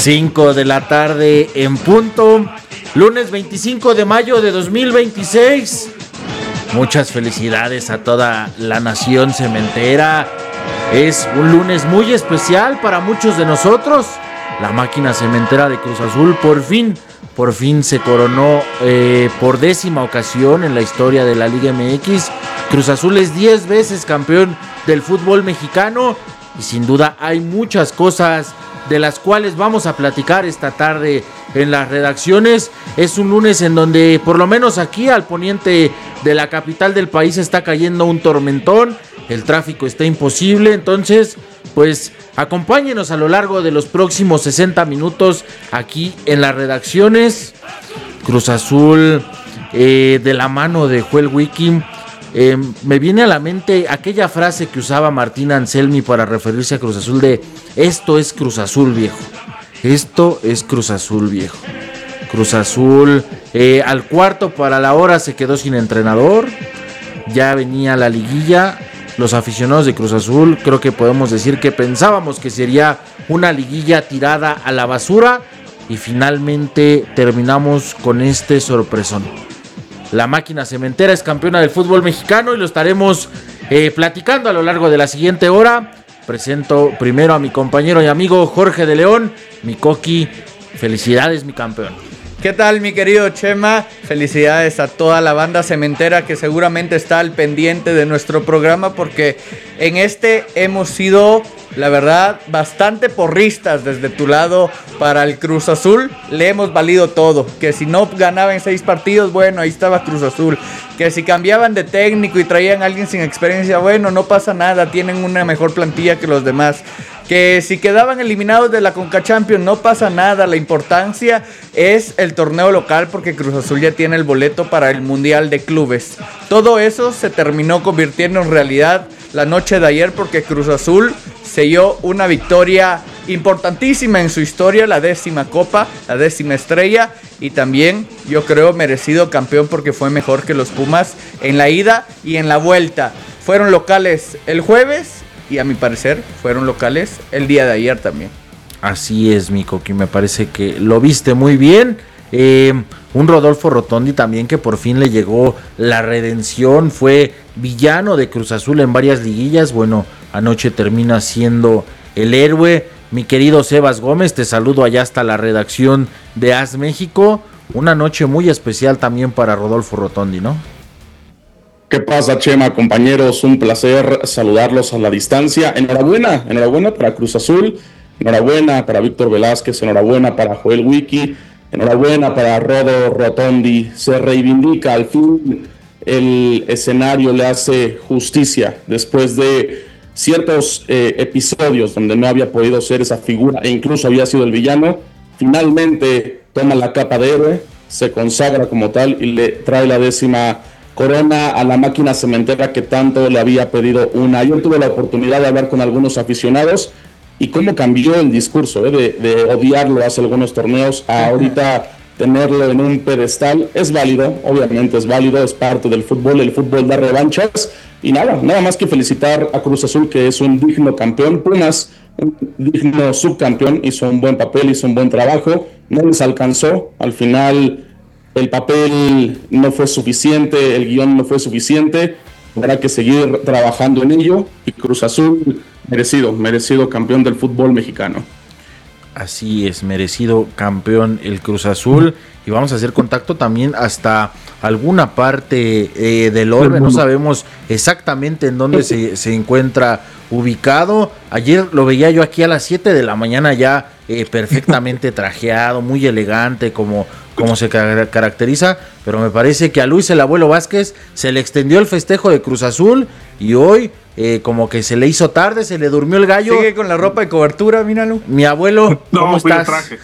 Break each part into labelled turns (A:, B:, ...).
A: 5 de la tarde en punto, lunes 25 de mayo de 2026. Muchas felicidades a toda la nación cementera. Es un lunes muy especial para muchos de nosotros. La máquina cementera de Cruz Azul por fin se coronó por 10ª ocasión en la historia de la Liga MX. Cruz Azul es 10 veces campeón del fútbol mexicano y sin duda hay muchas cosas de las cuales vamos a platicar esta tarde en las redacciones. Es un lunes en donde por lo menos aquí al poniente de la capital del país está cayendo un tormentón, el tráfico está imposible, entonces pues acompáñenos a lo largo de los próximos 60 minutos aquí en las redacciones. Cruz Azul de la mano de Joel Wiki. Me viene a la mente aquella frase que usaba Martín Anselmi para referirse a Cruz Azul de esto es Cruz Azul, viejo. Esto es Cruz Azul, viejo. Cruz Azul al cuarto para la hora se quedó sin entrenador. Ya venía la liguilla. Los aficionados de Cruz Azul creo que podemos decir que pensábamos que sería una liguilla tirada a la basura y finalmente terminamos con este sorpresón. La máquina cementera es campeona del fútbol mexicano y lo estaremos platicando a lo largo de la siguiente hora. Presento primero a mi compañero y amigo Jorge de León, mi Coqui. Felicidades, mi campeón.
B: ¿Qué tal, mi querido Chema? Felicidades a toda la banda cementera que seguramente está al pendiente de nuestro programa porque en este hemos sido, la verdad, bastante porristas desde tu lado para el Cruz Azul. Le hemos valido todo. Que si no ganaba en 6 partidos, bueno, ahí estaba Cruz Azul. Que si cambiaban de técnico y traían a alguien sin experiencia, bueno, no pasa nada. Tienen una mejor plantilla que los demás. Que si quedaban eliminados de la Conca Champions, no pasa nada. La importancia es el torneo local porque Cruz Azul ya tiene el boleto para el Mundial de Clubes. Todo eso se terminó convirtiendo en realidad la noche de ayer porque Cruz Azul selló una victoria importantísima en su historia, la 10ª copa, la 10ª estrella y también yo creo merecido campeón porque fue mejor que los Pumas en la ida y en la vuelta. Fueron locales el jueves y a mi parecer fueron locales el día de ayer también.
A: Así es, mi Coqui, me parece que lo viste muy bien. Un Rodolfo Rotondi también que por fin le llegó la redención, fue villano de Cruz Azul en varias liguillas, bueno, anoche termina siendo el héroe. Mi querido Sebas Gómez, te saludo allá hasta la redacción de AS México, una noche muy especial también para Rodolfo Rotondi, ¿no?
C: ¿Qué pasa, Chema, compañeros? Un placer saludarlos a la distancia. Enhorabuena para Cruz Azul, enhorabuena para Víctor Velázquez, enhorabuena para Joel Wiki, enhorabuena para Rodo Rotondi. Se reivindica, al fin el escenario le hace justicia después de ciertos episodios donde no había podido ser esa figura e incluso había sido el villano. Finalmente toma la capa de héroe, se consagra como tal y le trae la 10ª corona a la máquina cementera que tanto le había pedido una. Yo tuve la oportunidad de hablar con algunos aficionados y cómo cambió el discurso de odiarlo hace algunos torneos a ahorita tenerlo en un pedestal. Es válido, obviamente es válido, es parte del fútbol, el fútbol da revanchas y nada más que felicitar a Cruz Azul que es un digno campeón. Pumas, un digno subcampeón, hizo un buen papel, hizo un buen trabajo, no les alcanzó, al final el papel no fue suficiente, el guión no fue suficiente, habrá que seguir trabajando en ello y Cruz Azul merecido campeón del fútbol mexicano.
A: Así es, merecido campeón el Cruz Azul y vamos a hacer contacto también hasta alguna parte del orbe, no sabemos exactamente en dónde se encuentra ubicado. Ayer lo veía yo aquí a las 7 de la mañana ya perfectamente trajeado, muy elegante como se caracteriza, pero me parece que a Luis el Abuelo Vázquez se le extendió el festejo de Cruz Azul y hoy como que se le hizo tarde, se le durmió el gallo.
B: Sigue con la ropa de cobertura, míralo.
A: Mi abuelo, ¿cómo estás?
D: Traje.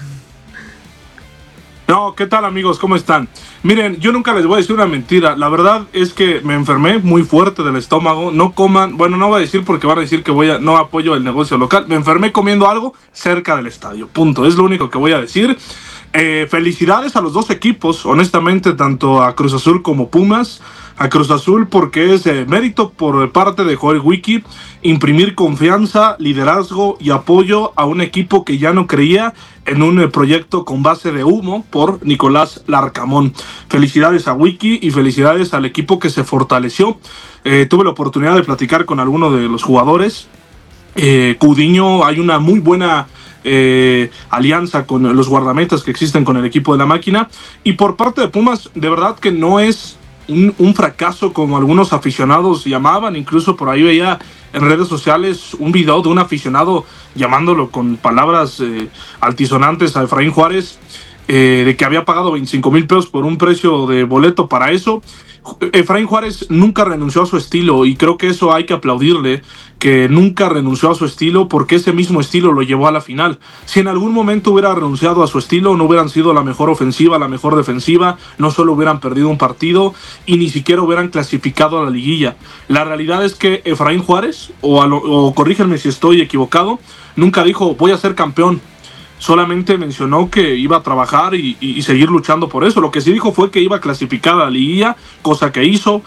D: No, ¿qué tal, amigos? ¿Cómo están? Miren, yo nunca les voy a decir una mentira. La verdad es que me enfermé muy fuerte del estómago. No coman, bueno, no voy a decir porque van a decir que no apoyo el negocio local. Me enfermé comiendo algo cerca del estadio. Punto. Es lo único que voy a decir. Felicidades a los dos equipos, honestamente, tanto a Cruz Azul como Pumas. A Cruz Azul porque es mérito por parte de Joel Wiki imprimir confianza, liderazgo y apoyo a un equipo que ya no creía en un proyecto con base de humo por Nicolás Larcamón. Felicidades a Wiki y felicidades al equipo que se fortaleció. Tuve la oportunidad de platicar con algunos de los jugadores. Coutinho, hay una muy buena alianza con los guardametas que existen con el equipo de la máquina, y por parte de Pumas de verdad que no es un fracaso como algunos aficionados llamaban. Incluso por ahí veía en redes sociales un video de un aficionado llamándolo con palabras altisonantes a Efraín Juárez, de que había pagado 25,000 pesos por un precio de boleto para eso. Efraín Juárez nunca renunció a su estilo, y creo que eso hay que aplaudirle, que nunca renunció a su estilo, porque ese mismo estilo lo llevó a la final. Si en algún momento hubiera renunciado a su estilo, no hubieran sido la mejor ofensiva, la mejor defensiva, no solo hubieran perdido un partido y ni siquiera hubieran clasificado a la liguilla. La realidad es que Efraín Juárez, o corríjanme si estoy equivocado, nunca dijo voy a ser campeón. Solamente mencionó que iba a trabajar y seguir luchando por eso. Lo que sí dijo fue que iba a clasificar a la liguilla, cosa que hizo.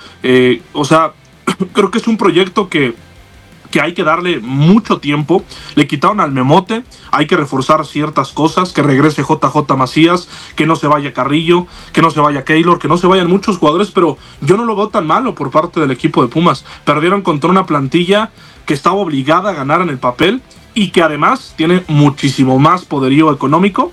D: Creo que es un proyecto que hay que darle mucho tiempo. Le quitaron al Memote, hay que reforzar ciertas cosas, que regrese JJ Macías, que no se vaya Carrillo, que no se vaya Keylor, que no se vayan muchos jugadores, pero yo no lo veo tan malo por parte del equipo de Pumas. Perdieron contra una plantilla que estaba obligada a ganar en el papel y que además tiene muchísimo más poderío económico.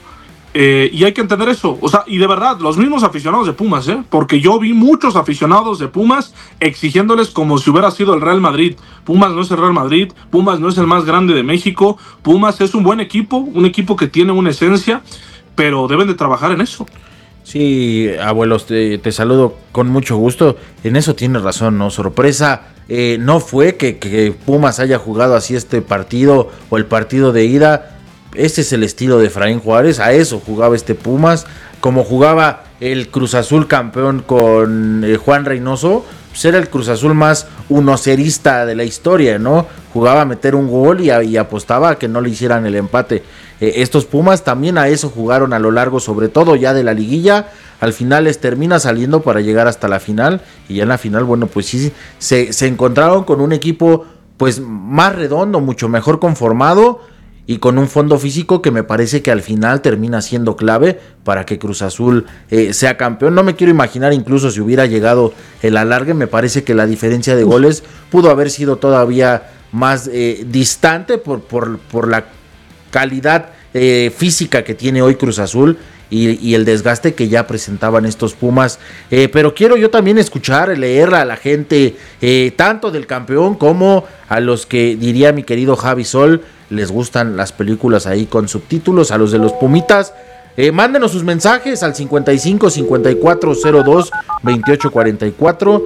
D: Y hay que entender eso, y de verdad, los mismos aficionados de Pumas, porque yo vi muchos aficionados de Pumas exigiéndoles como si hubiera sido el Real Madrid. Pumas no es el Real Madrid, Pumas no es el más grande de México, Pumas es un buen equipo, un equipo que tiene una esencia, pero deben de trabajar en eso.
A: Sí, abuelos, te saludo con mucho gusto. En eso tienes razón, ¿no? Sorpresa no fue que Pumas haya jugado así este partido o el partido de ida. Este es el estilo de Efraín Juárez, a eso jugaba este Pumas, como jugaba el Cruz Azul campeón con Juan Reynoso, pues era el Cruz Azul más unocerista de la historia, ¿no? Jugaba a meter un gol y apostaba a que no le hicieran el empate. Estos Pumas también a eso jugaron a lo largo, sobre todo ya de la liguilla. Al final les termina saliendo para llegar hasta la final, y ya en la final, bueno, pues sí, se encontraron con un equipo pues más redondo, mucho mejor conformado, y con un fondo físico que me parece que al final termina siendo clave para que Cruz Azul sea campeón. No me quiero imaginar incluso si hubiera llegado el alargue. Me parece que la diferencia de goles pudo haber sido todavía más distante por la calidad física que tiene hoy Cruz Azul y el desgaste que ya presentaban estos Pumas. Pero quiero yo también escuchar, leer a la gente, tanto del campeón como a los que, diría mi querido Javi Sol, les gustan las películas ahí con subtítulos, a los de los Pumitas. Mándenos sus mensajes al 55 54 02 28 44,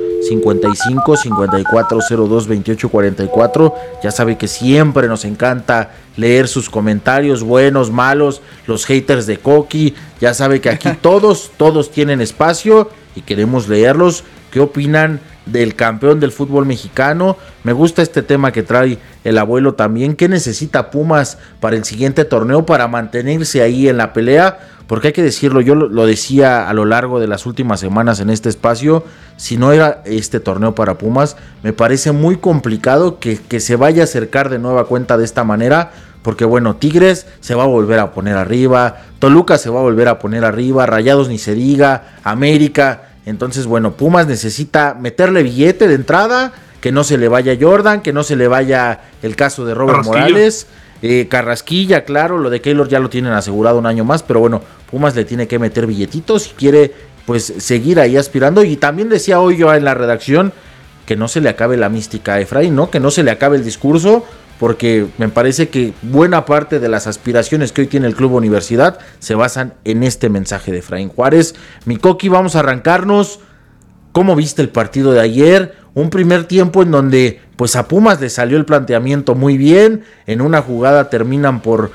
A: 55 54 02 28 44. Ya sabe que siempre nos encanta leer sus comentarios, buenos, malos, los haters de Coqui. Ya sabe que aquí todos tienen espacio y queremos leerlos. ¿Qué opinan del campeón del fútbol mexicano? Me gusta este tema que trae el abuelo también. ¿Qué necesita Pumas para el siguiente torneo para mantenerse ahí en la pelea? Porque hay que decirlo, yo lo decía a lo largo de las últimas semanas en este espacio, si no era este torneo para Pumas, me parece muy complicado que se vaya a acercar de nueva cuenta de esta manera, porque bueno, Tigres se va a volver a poner arriba, Toluca se va a volver a poner arriba, Rayados ni se diga, América. Entonces, bueno, Pumas necesita meterle billete de entrada, que no se le vaya Jordan, que no se le vaya el caso de Robert Morales, Carrasquilla, claro, lo de Keylor ya lo tienen asegurado un año más, pero bueno, Pumas le tiene que meter billetitos si quiere pues seguir ahí aspirando. Y también decía hoy yo en la redacción que no se le acabe la mística a Efraín, ¿no? Que no se le acabe el discurso, porque me parece que buena parte de las aspiraciones que hoy tiene el Club Universidad se basan en este mensaje de Efraín Juárez. Mi Coqui, vamos a arrancarnos. ¿Cómo viste el partido de ayer? Un primer tiempo en donde pues a Pumas le salió el planteamiento muy bien. En una jugada terminan por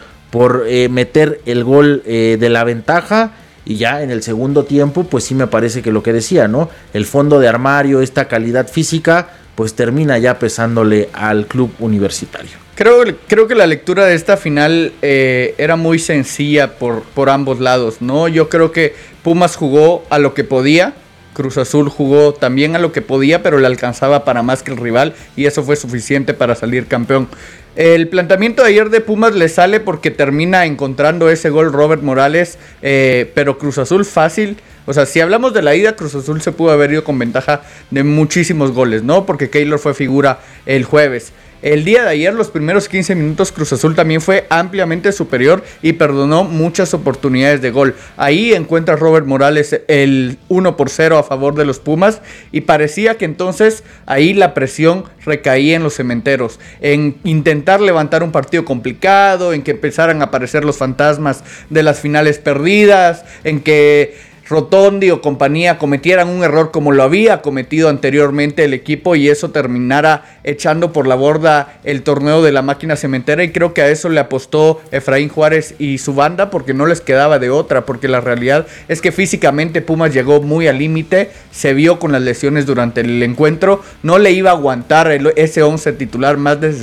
A: meter el gol de la ventaja. Y ya en el segundo tiempo, pues sí me parece que lo que decía, ¿no? El fondo de armario, esta calidad física, pues termina ya pesándole al club universitario.
B: Creo que la lectura de esta final era muy sencilla por ambos lados, ¿no? Yo creo que Pumas jugó a lo que podía, Cruz Azul jugó también a lo que podía, pero le alcanzaba para más que el rival y eso fue suficiente para salir campeón. El planteamiento de ayer de Pumas le sale porque termina encontrando ese gol Robert Morales, pero Cruz Azul fácil. O sea, si hablamos de la ida, Cruz Azul se pudo haber ido con ventaja de muchísimos goles, ¿no? Porque Keylor fue figura el jueves. El día de ayer, los primeros 15 minutos, Cruz Azul también fue ampliamente superior y perdonó muchas oportunidades de gol. Ahí encuentra Robert Morales el 1-0 a favor de los Pumas y parecía que entonces ahí la presión recaía en los cementeros, en intentar levantar un partido complicado, en que empezaran a aparecer los fantasmas de las finales perdidas, en que Rotondi o compañía cometieran un error como lo había cometido anteriormente el equipo y eso terminara echando por la borda el torneo de la máquina cementera, y creo que a eso le apostó Efraín Juárez y su banda porque no les quedaba de otra, porque la realidad es que físicamente Pumas llegó muy al límite, se vio con las lesiones durante el encuentro, no le iba a aguantar ese 11 titular más de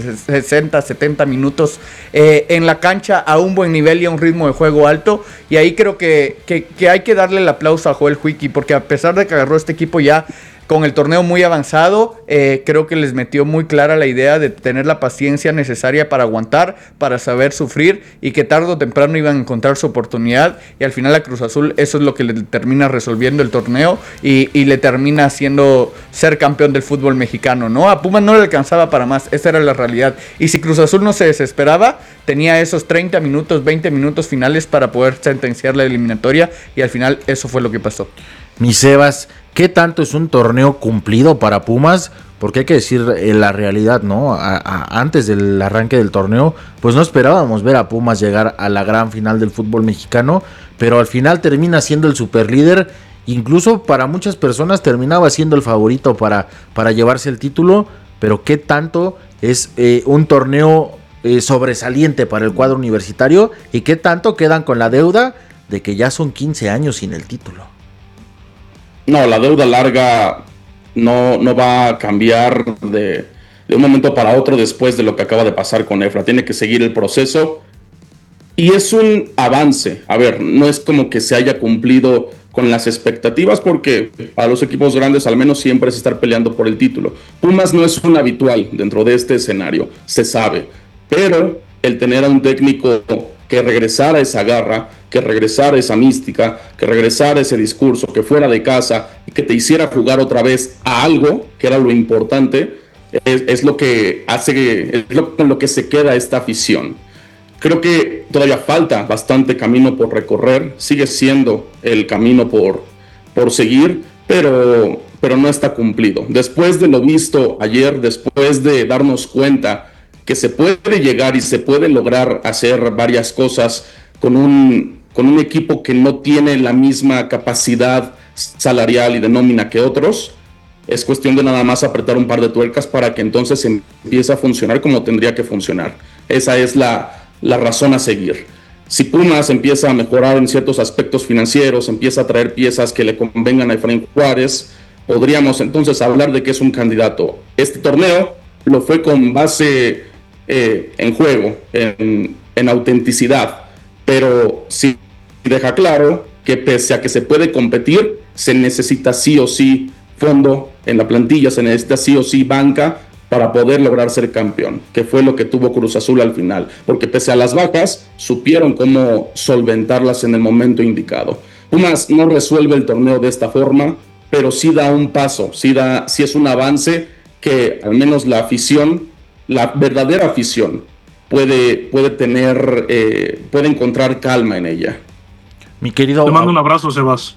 B: 60-70 minutos en la cancha a un buen nivel y a un ritmo de juego alto, y ahí creo que hay que darle la aplauso a Joel Huicky, porque a pesar de que agarró este equipo ya con el torneo muy avanzado, creo que les metió muy clara la idea de tener la paciencia necesaria para aguantar, para saber sufrir y que tarde o temprano iban a encontrar su oportunidad, y al final a Cruz Azul eso es lo que le termina resolviendo el torneo y le termina haciendo ser campeón del fútbol mexicano, ¿no? A Pumas no le alcanzaba para más, esa era la realidad, y si Cruz Azul no se desesperaba, tenía esos 30 minutos, 20 minutos finales para poder sentenciar la eliminatoria, y al final eso fue lo que pasó.
A: Mi Sebas, ¿qué tanto es un torneo cumplido para Pumas? Porque hay que decir la realidad, ¿no? Antes del arranque del torneo, pues no esperábamos ver a Pumas llegar a la gran final del fútbol mexicano, pero al final termina siendo el superlíder, incluso para muchas personas terminaba siendo el favorito para llevarse el título, pero ¿qué tanto es un torneo sobresaliente para el cuadro universitario y qué tanto quedan con la deuda de que ya son 15 años sin el título?
C: No, la deuda larga no va a cambiar de un momento para otro después de lo que acaba de pasar con EFRA. Tiene que seguir el proceso y es un avance. A ver, no es como que se haya cumplido con las expectativas, porque para los equipos grandes al menos siempre es estar peleando por el título. Pumas no es un habitual dentro de este escenario, se sabe, pero el tener a un técnico que regresara esa garra, que regresara esa mística, que regresara ese discurso, que fuera de casa y que te hiciera jugar otra vez a algo, que era lo importante, es lo que hace, con lo que se queda esta afición. Creo que todavía falta bastante camino por recorrer, sigue siendo el camino por seguir, pero no está cumplido. Después de lo visto ayer, después de darnos cuenta que se puede llegar y se puede lograr hacer varias cosas con un equipo que no tiene la misma capacidad salarial y de nómina que otros, es cuestión de nada más apretar un par de tuercas para que entonces empiece a funcionar como tendría que funcionar. Esa es la razón a seguir. Si Pumas empieza a mejorar en ciertos aspectos financieros, empieza a traer piezas que le convengan a Efraín Juárez, podríamos entonces hablar de que es un candidato. Este torneo lo fue con base en juego, en autenticidad, pero sí deja claro que pese a que se puede competir, se necesita sí o sí fondo en la plantilla, se necesita sí o sí banca para poder lograr ser campeón, que fue lo que tuvo Cruz Azul al final, porque pese a las bajas, supieron cómo solventarlas en el momento indicado. Pumas no resuelve el torneo de esta forma, pero sí da un paso, sí es un avance que al menos la afición, la verdadera afición, puede encontrar calma en ella.
A: Mi querido...
D: Te mando un abrazo, Sebas.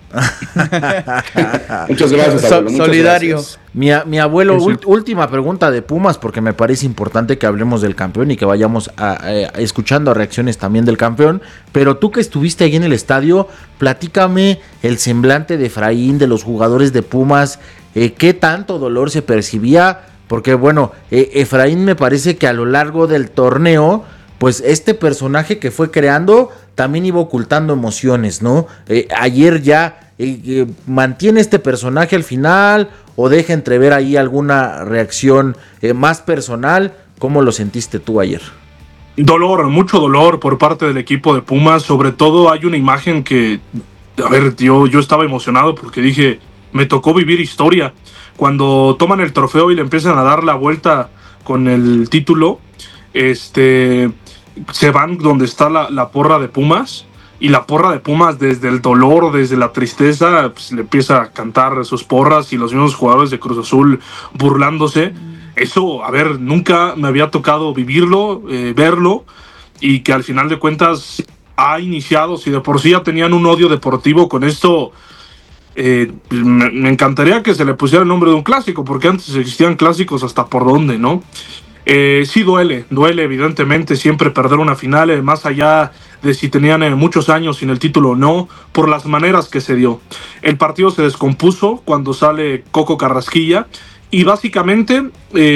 C: Muchas gracias, abuelo. Muchas
B: solidario.
C: Gracias.
A: Mi abuelo,
D: Sí.
A: última pregunta de Pumas, porque me parece importante que hablemos del campeón y que vayamos escuchando reacciones también del campeón. Pero tú que estuviste ahí en el estadio, platícame el semblante de Efraín, de los jugadores de Pumas, qué tanto dolor se percibía, porque bueno, Efraín me parece que a lo largo del torneo pues este personaje que fue creando también iba ocultando emociones, ¿no? Ayer ya mantiene este personaje al final o deja entrever ahí alguna reacción más personal. ¿Cómo lo sentiste tú ayer?
D: Dolor, mucho dolor por parte del equipo de Pumas. Sobre todo hay una imagen que, a ver, yo estaba emocionado porque dije, me tocó vivir historia. Cuando toman el trofeo y le empiezan a dar la vuelta con el título, se van donde está la porra de Pumas, y la porra de Pumas, desde el dolor, desde la tristeza, pues, le empieza a cantar sus porras, y los mismos jugadores de Cruz Azul burlándose. Eso, a ver, nunca me había tocado vivirlo, verlo, y que al final de cuentas ha iniciado, si de por sí ya tenían un odio deportivo con esto, me encantaría que se le pusiera el nombre de un clásico, porque antes existían clásicos hasta por dónde, ¿no? Sí duele evidentemente siempre perder una final, más allá de si tenían muchos años sin el título o no, por las maneras que se dio. El partido se descompuso cuando sale Coco Carrasquilla, y básicamente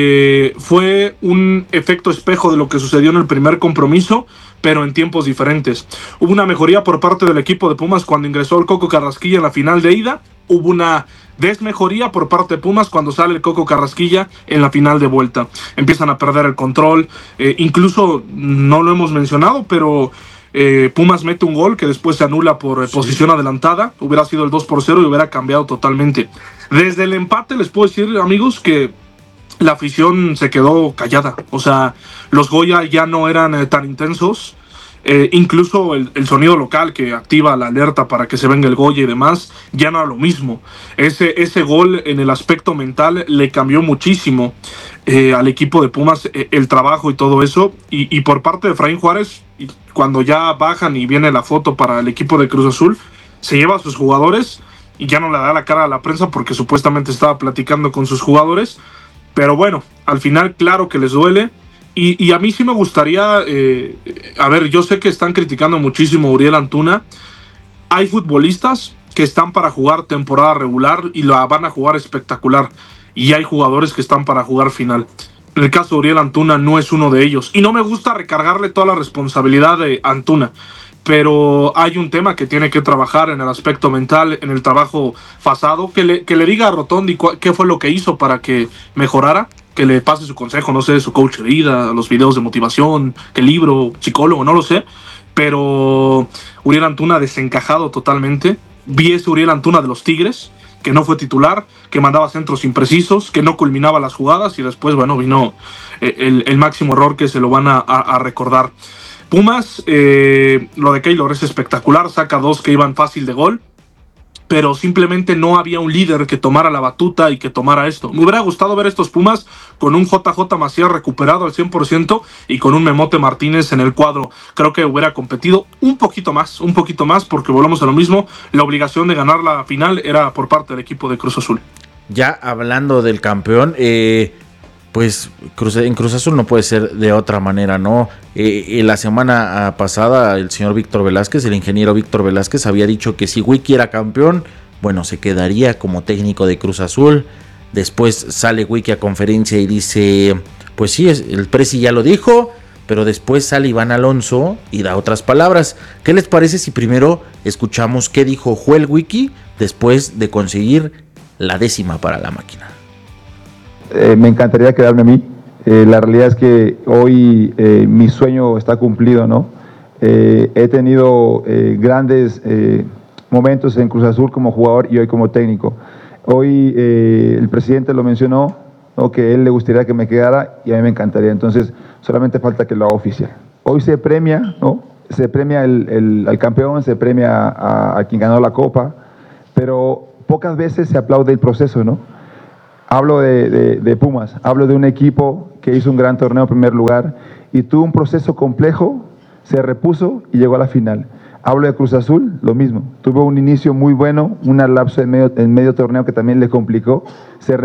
D: fue un efecto espejo de lo que sucedió en el primer compromiso, pero en tiempos diferentes. Hubo una mejoría por parte del equipo de Pumas cuando ingresó el Coco Carrasquilla en la final de ida. Hubo una desmejoría por parte de Pumas cuando sale el Coco Carrasquilla en la final de vuelta. Empiezan a perder el control. Incluso, no lo hemos mencionado, pero Pumas mete un gol que después se anula por posición adelantada. Hubiera sido el 2-0 y hubiera cambiado totalmente. Desde el empate les puedo decir, amigos, que la afición se quedó callada. O sea, los Goya ya no eran tan intensos. Incluso el sonido local que activa la alerta para que se venga el Goya y demás, ya no era lo mismo. Ese gol en el aspecto mental le cambió muchísimo al equipo de Pumas, el trabajo y todo eso. Y por parte de Efraín Juárez, cuando ya bajan y viene la foto para el equipo de Cruz Azul, se lleva a sus jugadores y ya no le da la cara a la prensa porque supuestamente estaba platicando con sus jugadores. Pero bueno, al final claro que les duele. Y a mí sí me gustaría, a ver, yo sé que están criticando muchísimo a Uriel Antuna. Hay futbolistas que están para jugar temporada regular y la van a jugar espectacular. Y hay jugadores que están para jugar final. En el caso de Uriel Antuna no es uno de ellos. Y no me gusta recargarle toda la responsabilidad de Antuna. Pero hay un tema que tiene que trabajar en el aspecto mental, en el trabajo pasado. Que le diga a Rotondi qué fue lo que hizo para que mejorara. Que le pase su consejo, no sé, su coach de vida, los videos de motivación, qué libro, psicólogo, no lo sé. Pero Uriel Antuna desencajado totalmente. Vi ese Uriel Antuna de los Tigres, que no fue titular, que mandaba centros imprecisos, que no culminaba las jugadas, y después, bueno, vino el máximo error que se lo van a recordar. Pumas, lo de Keylor es espectacular, saca 2 que iban fácil de gol, pero simplemente no había un líder que tomara la batuta y que tomara esto. Me hubiera gustado ver estos Pumas con un JJ Macías recuperado al 100% y con un Memote Martínez en el cuadro. Creo que hubiera competido un poquito más, porque volvemos a lo mismo. La obligación de ganar la final era por parte del equipo de Cruz Azul.
A: Ya hablando del campeón, pues en Cruz Azul no puede ser de otra manera, ¿no? La semana pasada el señor Víctor Velázquez, el ingeniero Víctor Velázquez, había dicho que si Wiki era campeón, bueno, se quedaría como técnico de Cruz Azul. Después sale Wiki a conferencia y dice, pues sí, el presi ya lo dijo, pero después sale Iván Alonso y da otras palabras. ¿Qué les parece si primero escuchamos qué dijo Joel Wiki después de conseguir la 10ª para la máquina?
E: Me encantaría quedarme a mí. La realidad es que hoy mi sueño está cumplido, ¿no? He tenido grandes momentos en Cruz Azul como jugador y hoy como técnico. Hoy el presidente lo mencionó, ¿no? Que a él le gustaría que me quedara y a mí me encantaría. Entonces solamente falta que lo haga oficial. Hoy se premia, ¿no? Se premia al campeón, se premia a quien ganó la copa, pero pocas veces se aplaude el proceso, ¿no? Hablo de Pumas, hablo de un equipo que hizo un gran torneo en primer lugar y tuvo un proceso complejo, se repuso y llegó a la final. Hablo de Cruz Azul, lo mismo, tuvo un inicio muy bueno, un lapso en medio torneo que también le complicó, se